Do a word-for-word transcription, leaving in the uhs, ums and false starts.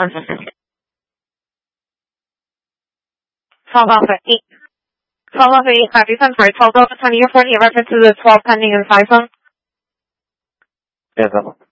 One second. twelve Alpha eight. twelve Alpha eight, five, I'm sorry, twelve Alpha twenty, your phone, your reference to the twelve pending and five phone? Yes, sir.